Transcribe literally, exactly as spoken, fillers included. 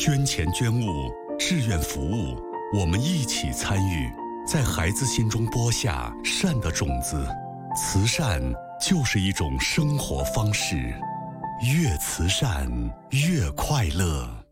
捐钱捐物，志愿服务，我们一起参与，在孩子心中播下善的种子。慈善就是一种生活方式，越慈善越快乐。